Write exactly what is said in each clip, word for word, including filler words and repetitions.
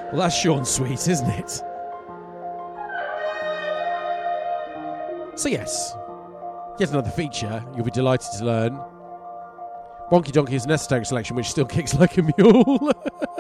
Well, that's Sean Sweet, isn't it? So yes, yet another feature you'll be delighted to learn. Wonky Donkey is an esoteric selection which still kicks like a mule.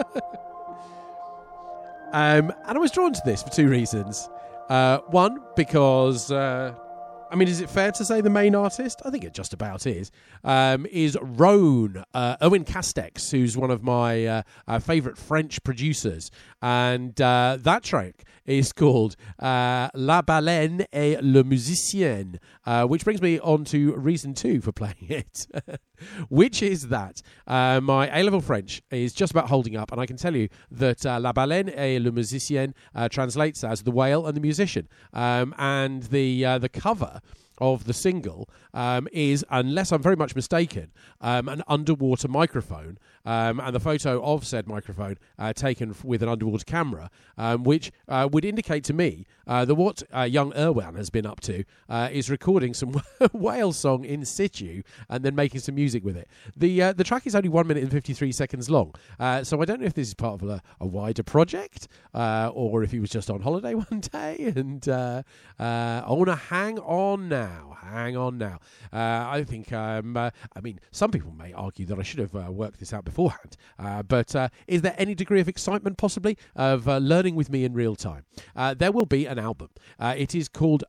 um, and I was drawn to this for two reasons. Uh, one, because... Uh, I mean, is it fair to say the main artist? I think it just about is. Um, is Rhone, uh, Owen Castex, who's one of my uh, uh, favourite French producers. And uh, that track is called uh, La Baleine et le Musicien, uh, which brings me on to reason two for playing it, which is that uh, my A-level French is just about holding up, and I can tell you that uh, La Baleine et le Musicien uh, translates as the whale and the musician. Um, and the uh, the cover of the single um, is, unless I'm very much mistaken, um, an underwater microphone, um, and the photo of said microphone uh, taken f- with an underwater camera, um, which uh, would indicate to me uh, that what uh, young Erwan has been up to uh, is recording some whale song in situ and then making some music with it. The uh, the track is only one minute and fifty-three seconds long, uh, so I don't know if this is part of a, a wider project uh, or if he was just on holiday one day and uh, uh, I want to hang on now. Now, hang on now. Uh, I think, um, uh, I mean, some people may argue that I should have uh, worked this out beforehand, uh, but uh, is there any degree of excitement, possibly, of uh, learning with me in real time? Uh, there will be an album. Uh, it is called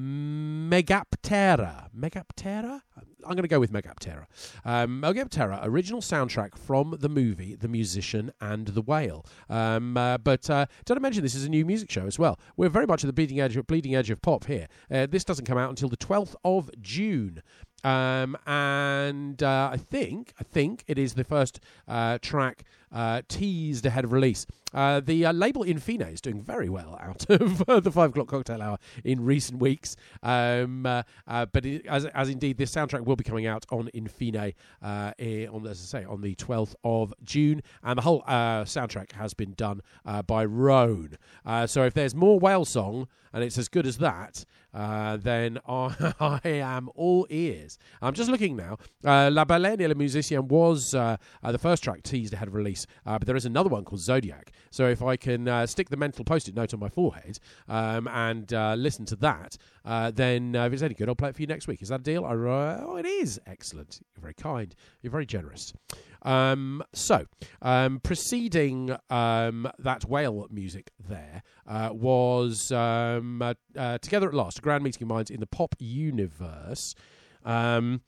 Megaptera. Megaptera? I'm going to go with Megaptera. Um, Megaptera, original soundtrack from the movie The Musician and the Whale. Um, uh, but uh, don't I mention this is a new music show as well? We're very much at the bleeding edge of, bleeding edge of pop here. Uh, this doesn't come out until the twelfth of June. Um, and uh, I think I think it is the first uh, track uh, teased ahead of release. Uh, the uh, label Infine is doing very well out of uh, the five o'clock cocktail hour in recent weeks. Um, uh, uh, but it, as as indeed, this soundtrack will be coming out on Infine uh, on, as I say, on the twelfth of June, and the whole uh, soundtrack has been done uh, by Rhone. Uh, so if there's more whale song and it's as good as that, uh, then I, I am all ears. I'm just looking now. Uh, La Baleine et le Musicien was uh, uh, the first track teased ahead of release, uh, but there is another one called Zodiac. So if I can uh, stick the mental post-it note on my forehead um, and uh, listen to that, uh, then uh, if it's any good, I'll play it for you next week. Is that a deal? I, uh, oh, it is. Excellent. You're very kind. You're very generous. Um, so, um, preceding um, that whale music there uh, was um, uh, uh, Together at Last, a grand meeting of minds in the pop universe. Um,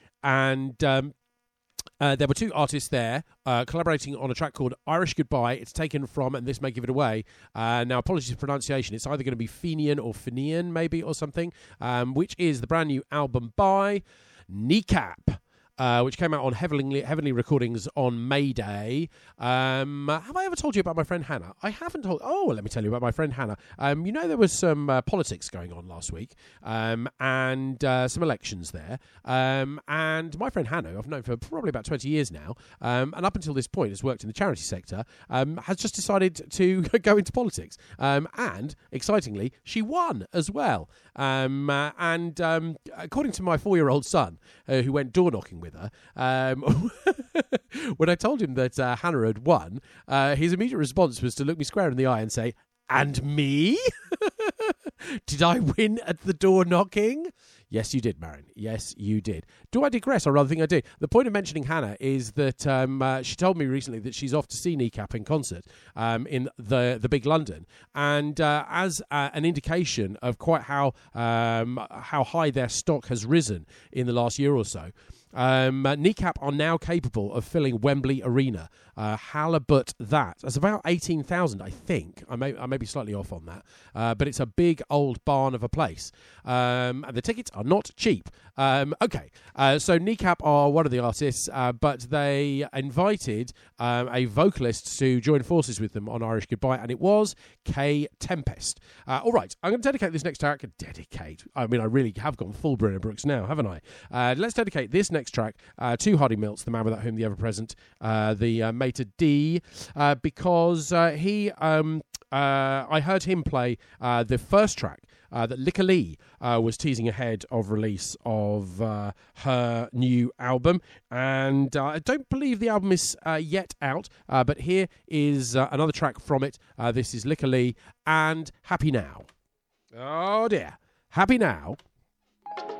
and um, uh, there were two artists there uh, collaborating on a track called Irish Goodbye. It's taken from, and this may give it away, uh, now apologies for pronunciation, it's either going to be Fenian or Fenian maybe or something, um, which is the brand new album by Kneecap. Uh, which came out on Heavenly, Heavenly Recordings on May Day. Um, have I ever told you about my friend Hannah? I haven't told... Oh, well, let me tell you about my friend Hannah. Um, you know, there was some uh, politics going on last week um, and uh, some elections there. Um, and my friend Hannah, I've known for probably about twenty years now, um, and up until this point has worked in the charity sector, um, has just decided to go into politics. Um, and, excitingly, she won as well. Um, uh, and um, according to my four-year-old son, uh, who went door-knocking with her, um, when I told him that uh, Hannah had won, uh, his immediate response was to look me square in the eye and say, "And me? Did I win at the door knocking?" Yes, you did, Marin. Yes, you did. Do I digress? I rather think I do. The point of mentioning Hannah is that um, uh, she told me recently that she's off to see Kneecap in concert um, in the the big London, and uh, as uh, an indication of quite how um, how high their stock has risen in the last year or so. Um, uh, Kneecap are now capable of filling Wembley Arena. Uh, halibut that. That's about eighteen thousand, I think. I may I may be slightly off on that. Uh, but it's a big old barn of a place. Um, and the tickets are not cheap. Um, okay, uh, so Kneecap are one of the artists, uh, but they invited um, a vocalist to join forces with them on Irish Goodbye, and it was Kay Tempest. Uh, all right, I'm going to dedicate this next track. Dedicate? I mean, I really have gone full Brynner Brooks now, haven't I? Uh, let's dedicate this next track uh, to Hardy Milts, the man without whom the ever-present, uh, the uh, Mater D, uh, because uh, he... Um, Uh, I heard him play uh, the first track uh, that Licka Lee uh, was teasing ahead of release of uh, her new album. And uh, I don't believe the album is uh, yet out, uh, but here is uh, another track from it. Uh, this is Licka Lee and Happy Now. Oh dear. Happy Now